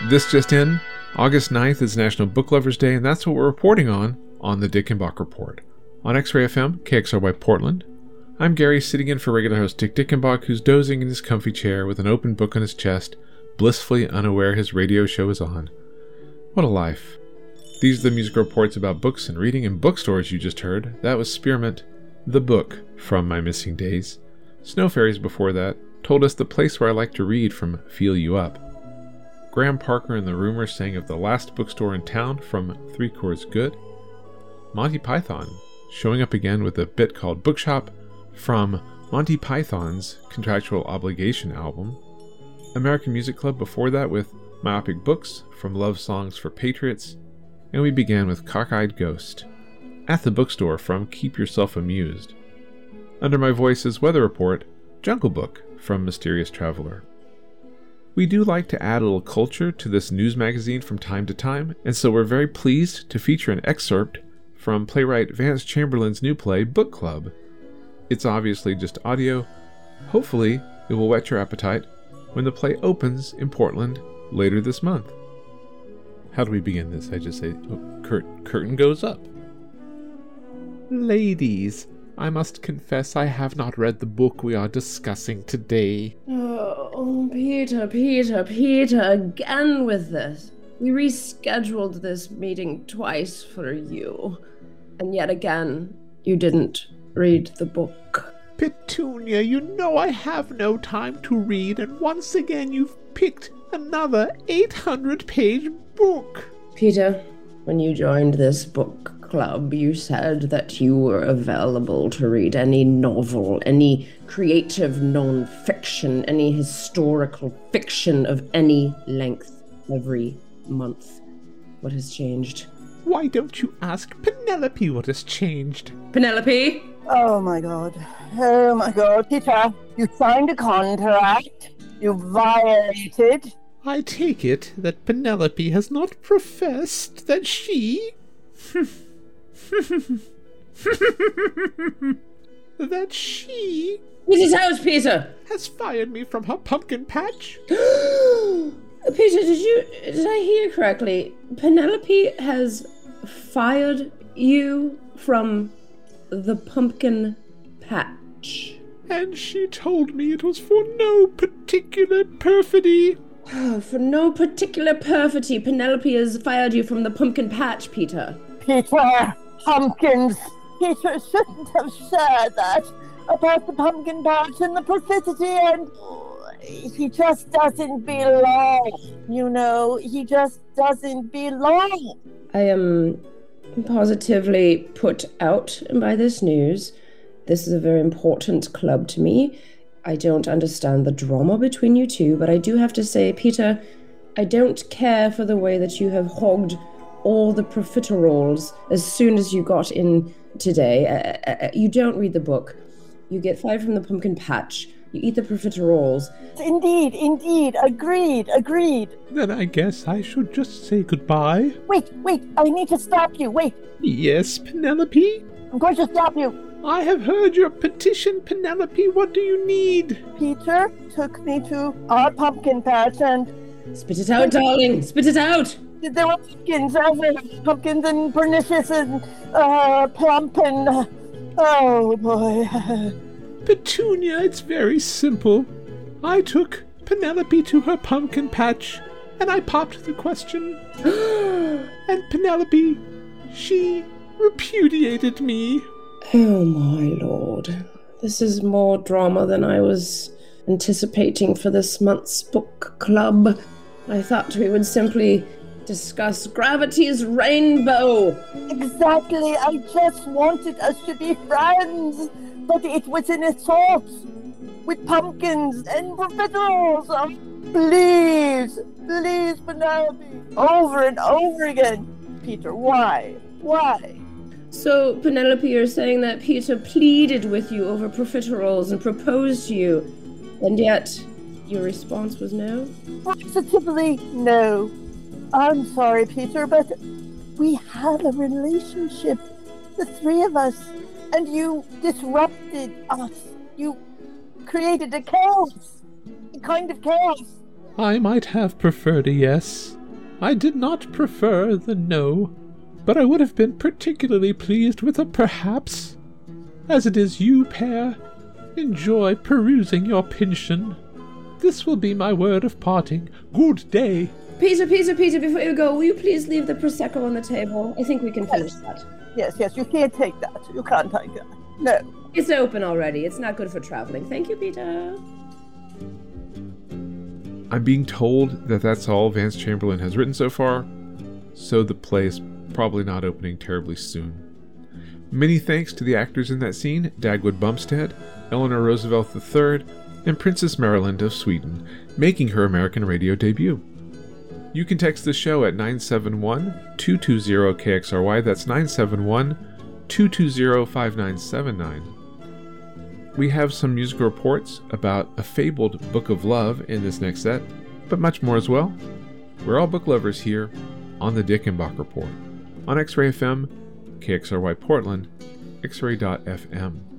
This just in, August 9th is National Book Lovers Day, and that's what we're reporting on the Dickenbach Report. On X-Ray FM, KXRY Portland, I'm Gary, sitting in for regular host Dick Dickenbach, who's dozing in his comfy chair with an open book on his chest, blissfully unaware his radio show is on. What a life. These are the music reports about books and reading in bookstores you just heard. That was Spearmint, the book from My Missing Days. Snow Fairies before that told us the place where I like to read from Feel You Up. Graham Parker and the Rumors sang of the last bookstore in town from Three Chords Good. Monty Python showing up again with a bit called Bookshop from Monty Python's Contractual Obligation album. American Music Club before that with Myopic Books from Love Songs for Patriots. And we began with Cockeyed Ghost at the bookstore from Keep Yourself Amused. Under my voice's weather report, Jungle Book from Mysterious Traveler. We do like to add a little culture to this news magazine from time to time, and so we're very pleased to feature an excerpt from playwright Vance Chamberlain's new play, Book Club. It's obviously just audio. Hopefully, it will whet your appetite when the play opens in Portland later this month. How do we begin this? I just say, curtain goes up. Ladies, I must confess I have not read the book we are discussing today. Oh, Peter, again with this. We rescheduled this meeting twice for you. And yet again, you didn't read the book. Petunia, you know I have no time to read, and once again you've picked another 800-page book. Peter, when you joined this book club, you said that you were available to read any novel, any creative non-fiction, any historical fiction of any length every month. What has changed? Why don't you ask Penelope what has changed? Penelope? Oh my god, Peter, you signed a contract, you violated. I take it that Penelope has not professed that she... that she... Mrs. House, Peter! Has fired me from her pumpkin patch. Peter, did I hear correctly? Penelope has fired you from the pumpkin patch. And she told me it was for no particular perfidy. For no particular perfidy, Penelope has fired you from the pumpkin patch, Peter. Peter, pumpkins. Peter shouldn't have said that about the pumpkin patch and the perfidy, and he just doesn't belong. You know, he just doesn't belong. I am positively put out by this news. This is a very important club to me. I don't understand the drama between you two, but I do have to say, Peter, I don't care for the way that you have hogged all the profiteroles as soon as you got in today. You don't read the book. You get fired from the pumpkin patch. You eat the profiteroles. Indeed. Agreed. Then I guess I should just say goodbye. Wait, I need to stop you. Wait. Yes, Penelope? I'm going to stop you. I have heard your petition, Penelope. What do you need? Peter took me to our pumpkin patch and... Spit it out, darling. Spit it out. There were pumpkins and pernicious and plump and... oh, boy. Petunia, it's very simple. I took Penelope to her pumpkin patch, and I popped the question. And Penelope, she repudiated me. Oh, my lord. This is more drama than I was anticipating for this month's book club. I thought we would simply discuss Gravity's Rainbow. Exactly. I just wanted us to be friends. But it was an assault with pumpkins and profiteroles. Oh, please, Penelope. Over and over again. Peter, why? So, Penelope, you're saying that Peter pleaded with you over profiteroles and proposed to you, and yet your response was no? Positively no. I'm sorry, Peter, but we have a relationship, the three of us, and you disrupted us. You created a chaos, a kind of chaos. I might have preferred a yes. I did not prefer the no, but I would have been particularly pleased with a perhaps. As it is you pair, enjoy perusing your pension. This will be my word of parting. Good day. Peter, before you go, will you please leave the Prosecco on the table? I think we can finish that. Yes, you can't take that. You can't take that. No. It's open already. It's not good for traveling. Thank you, Peter. I'm being told that that's all Vance Chamberlain has written so far, so the play is probably not opening terribly soon. Many thanks to the actors in that scene, Dagwood Bumstead, Eleanor Roosevelt III, and Princess Maryland of Sweden, making her American radio debut. You can text the show at 971-220-KXRY, that's 971-220-5979. We have some musical reports about A Fabled Book of Love in this next set, but much more as well. We're all book lovers here on the Dickenbach Report on X-Ray FM, KXRY Portland, X-Ray.FM.